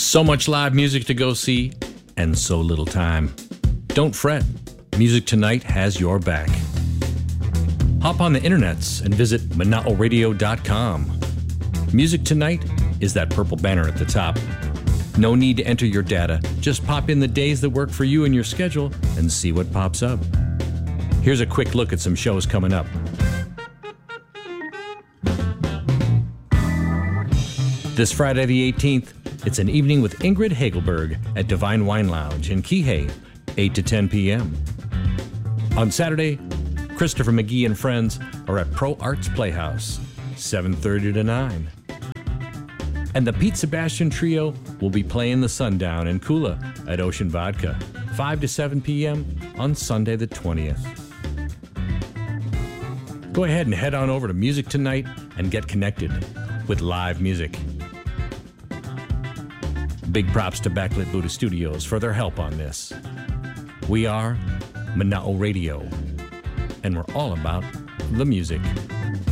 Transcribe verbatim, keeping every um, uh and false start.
So much live music to go see, and so little time. Don't fret, Music Tonight has your back. Hop on the internets and visit manao radio dot com. Music Tonight is that purple banner at the top. No need to enter your data, just pop in the days that work for you and your schedule and see what pops up. Here's a quick look at some shows coming up. This Friday the eighteenth, it's an evening with Ingrid Hagelberg at Divine Wine Lounge in Kihei, eight to ten p.m. On Saturday, Christopher McGee and friends are at Pro Arts Playhouse, seven thirty to nine. And the Pete Sebastian Trio will be playing the Sundown in Kula at Ocean Vodka, five to seven p.m. on Sunday the twentieth. Go ahead and head on over to Music Tonight and get connected with live music. Big props to Backlit Buddha Studios for their help on this. We are Manao Radio, and we're all about the music.